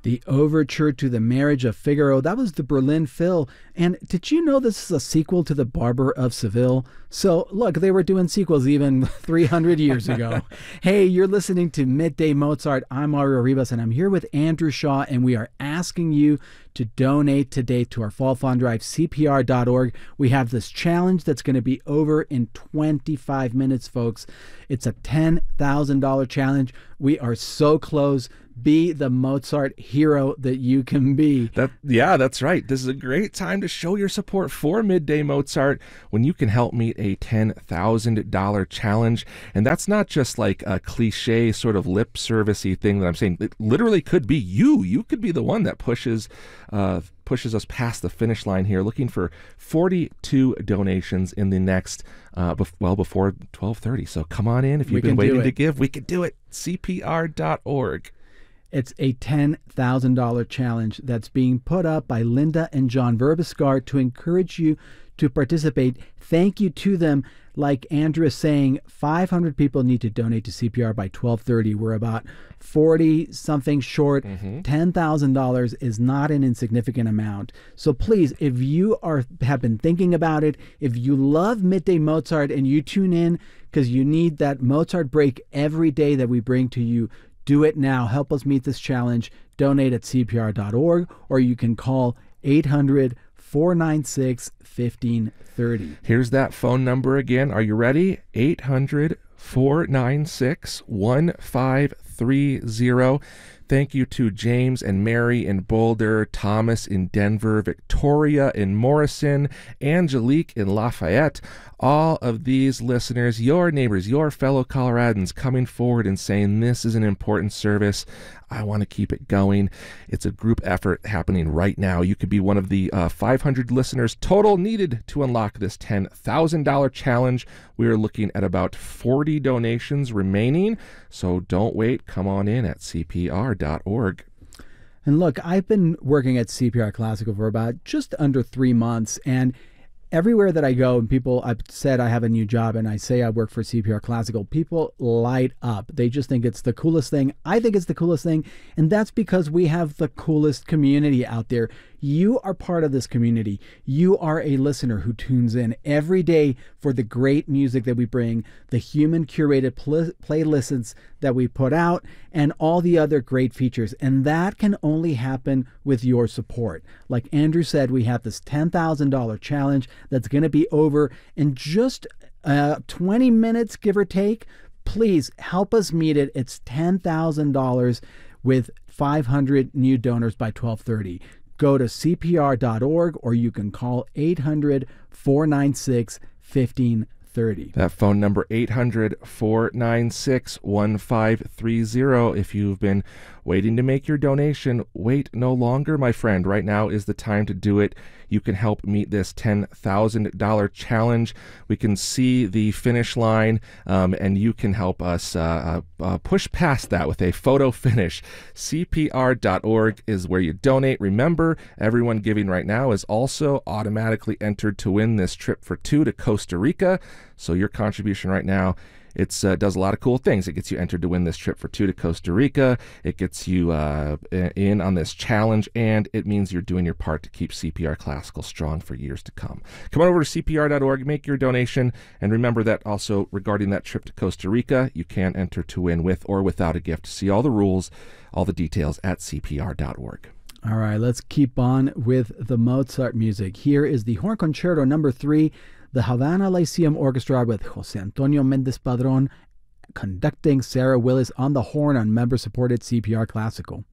The overture to The Marriage of Figaro, that was the Berlin Phil. And did you know this is a sequel to The Barber of Seville? So look, they were doing sequels even 300 years ago. Hey, you're listening to Midday Mozart. I'm Mario Rivas, and I'm here with Andrew Shaw, and we are asking you to donate today to our Fall Fund Drive, CPR.org. We have this challenge that's going to be over in 25 minutes, folks. It's a $10,000 challenge. We are so close. Be the Mozart hero that you can be. That's right. This is a great time to show your support for Midday Mozart when you can help meet a $10,000 challenge. And that's not just like a cliche sort of lip service-y thing that I'm saying. It literally could be you. You could be the one that pushes us past the finish line here, looking for 42 donations in the next, before 12:30. So come on in if you've been waiting to give. We could do it. CPR.org. It's a $10,000 challenge that's being put up by Linda and John Verbiskar to encourage you to participate. Thank you to them. Like Andrew is saying, 500 people need to donate to CPR by 12:30. We're about 40-something short. $10,000 is not an insignificant amount. So please, if you have been thinking about it, if you love Midday Mozart and you tune in because you need that Mozart break every day that we bring to you, do it now. Help us meet this challenge. Donate at CPR.org, or you can call 800-496-1530. Here's that phone number again. Are you ready? 800-496-1530. Thank you to James and Mary in Boulder, Thomas in Denver, Victoria in Morrison, Angelique in Lafayette. All of these listeners, your neighbors, your fellow Coloradans, coming forward and saying this is an important service. I want to keep it going. It's a group effort happening right now. You could be one of the 500 listeners total needed to unlock this $10,000 challenge. We are looking at about 40 donations remaining. So don't wait. Come on in at CPR.org. And look, I've been working at CPR Classical for about just under 3 months, and everywhere that I go, and I've said I have a new job and I say I work for CPR Classical, people light up. They just think it's the coolest thing. I think it's the coolest thing, and that's because we have the coolest community out there. You are part of this community. You are a listener who tunes in every day for the great music that we bring, the human curated playlists that we put out, and all the other great features. And that can only happen with your support. Like Andrew said, we have this $10,000 challenge that's going to be over in just 20 minutes, give or take. Please help us meet it. It's $10,000 with 500 new donors by 12:30. Go to CPR.org, or you can call 800-496-1530. That phone number, 800-496-1530. If you've been waiting to make your donation, wait no longer, my friend. Right now is the time to do it. You can help meet this $10,000 challenge. We can see the finish line, and you can help us push past that with a photo finish. CPR.org is where you donate. Remember, everyone giving right now is also automatically entered to win this trip for 2 to Costa Rica. So your contribution right now, it does a lot of cool things. It gets you entered to win this trip for 2 to Costa Rica. It gets you in on this challenge, and it means you're doing your part to keep CPR Classical strong for years to come. Come on over to CPR.org, make your donation, and remember that also regarding that trip to Costa Rica, you can enter to win with or without a gift. See all the rules, all the details at CPR.org. All right, let's keep on with the Mozart music. Here is the Horn Concerto No. 3, the Havana Lyceum Orchestra with Jose Antonio Mendez Padron conducting, Sarah Willis on the horn on member-supported CPR Classical.